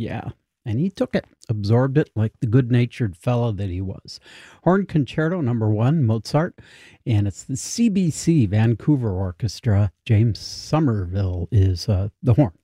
Yeah. And he took it, absorbed it like the good natured fellow that he was. Horn Concerto number 1, Mozart, and it's the CBC Vancouver Orchestra. James Somerville is the horn.